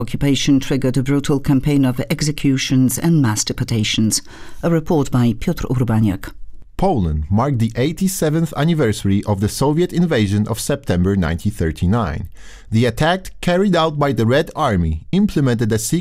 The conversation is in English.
Occupation triggered a brutal campaign of executions and mass deportations. A report by Piotr Urbaniak. Poland marked the 87th anniversary of the Soviet invasion of September 1939. The attack, carried out by the Red Army, implemented a